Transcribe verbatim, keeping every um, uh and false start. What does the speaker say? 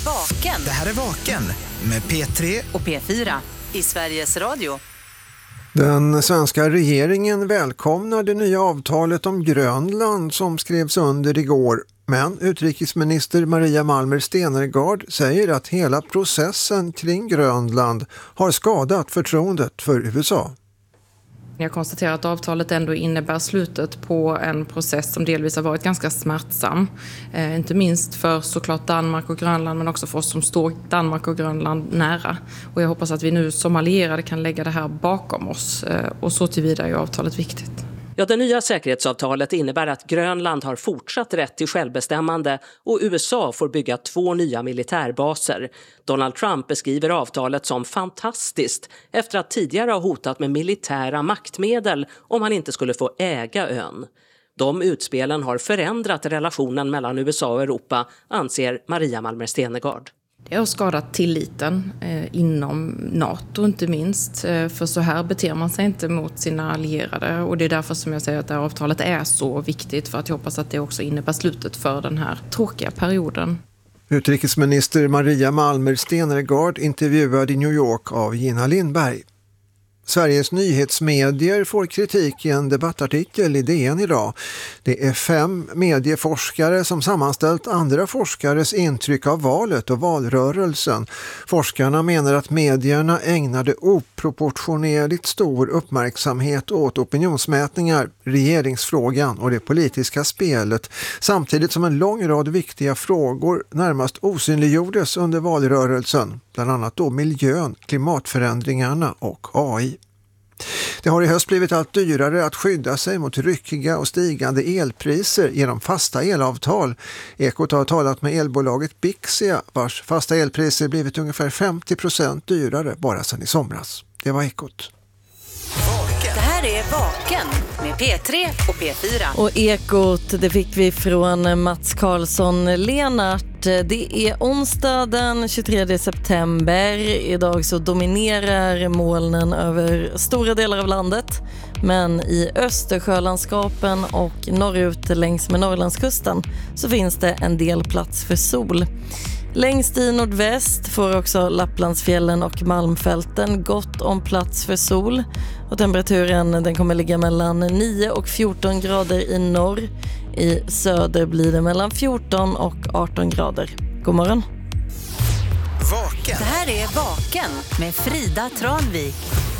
Vaken. Det här är Vaken med P tre och P fyra i Sveriges Radio. Den svenska regeringen välkomnar det nya avtalet om Grönland som skrevs under igår. Men utrikesminister Maria Malmer Stenergard säger att hela processen kring Grönland har skadat förtroendet för U S A. Jag konstaterar att avtalet ändå innebär slutet på en process som delvis har varit ganska smärtsam. Eh, inte minst för såklart Danmark och Grönland, men också för oss som står Danmark och Grönland nära. Och jag hoppas att vi nu som allierade kan lägga det här bakom oss. Eh, och så tillvida är avtalet viktigt. Ja, det nya säkerhetsavtalet innebär att Grönland har fortsatt rätt till självbestämmande och U S A får bygga två nya militärbaser. Donald Trump beskriver avtalet som fantastiskt efter att tidigare ha hotat med militära maktmedel om han inte skulle få äga ön. De utspelen har förändrat relationen mellan U S A och Europa, anser Maria Malmer Stenergard. Det har skadat tilliten eh, inom NATO inte minst. Eh, för så här beter man sig inte mot sina allierade. Och det är därför som jag säger att det här avtalet är så viktigt. För att jag hoppas att det också innebär slutet för den här tråkiga perioden. Utrikesminister Maria Malmer Stenergard intervjuad i New York av Gina Lindberg. Sveriges nyhetsmedier får kritik i en debattartikel i D N idag. Det är fem medieforskare som sammanställt andra forskares intryck av valet och valrörelsen. Forskarna menar att medierna ägnade oproportionerligt stor uppmärksamhet åt opinionsmätningar, regeringsfrågan och det politiska spelet, samtidigt som en lång rad viktiga frågor närmast osynliggjordes under valrörelsen, bland annat då miljön, klimatförändringarna och A I. Det har i höst blivit allt dyrare att skydda sig mot ryckiga och stigande elpriser genom fasta elavtal. Ekot har talat med elbolaget Bixia, vars fasta elpriser blivit ungefär femtio procent dyrare bara sedan i somras. Det var Ekot. Det här är Vaken med P tre och P fyra. Och Ekot, det fick vi från Mats Karlsson Lenart. Det är onsdag den tjugotredje september. Idag så dominerar molnen över stora delar av landet. Men i Östersjölandskapen och norrut längs med Norrlandskusten så finns det en del plats för sol. Längst i nordväst får också Lapplandsfjällen och Malmfälten gott om plats för sol. Och temperaturen den kommer ligga mellan nio och fjorton grader i norr. I söder blir det mellan fjorton och arton grader. God morgon. Vaken. Det här är Vaken med Frida Tranvik.